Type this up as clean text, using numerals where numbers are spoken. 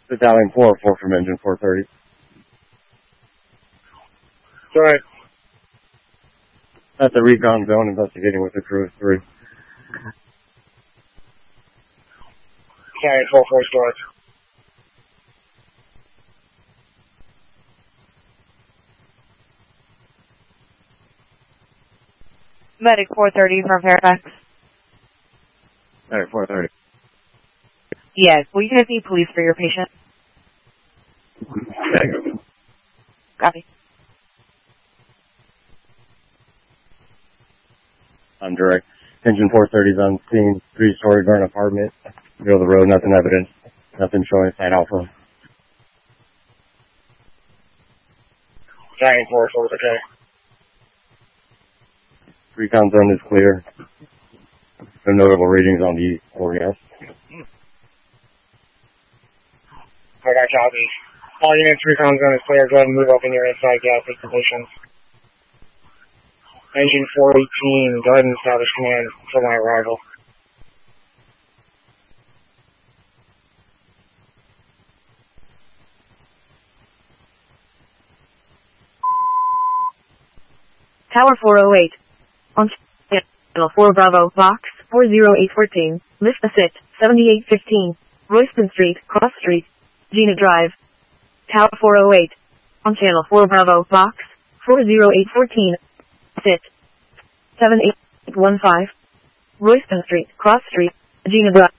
Battalion 404 from engine 430. Right. At the recon zone, investigating with a crew of 3. Battalion 404 stores. Medic 430 from Fairfax. Medic 430. Yes, will you guys need police for your patient? Negative. Copy. I'm direct. Engine 430's on scene. 3-story burn apartment. Middle of the road, nothing evident. Nothing showing sign alpha. Battalion 404 is okay. Recon zone is clear. No notable readings on the forecast. I got copies. All units, recon zone is clear. Go ahead and move up in your inside gas positions. Engine 418, go ahead and establish command until my arrival. Tower 408. On channel 4 Bravo, box 40814, lift assist 7815, Royston Street, Cross Street, Gina Drive. Tower 408. On channel 4 Bravo, box 40814, sit 7815, Royston Street, Cross Street, Gina Drive.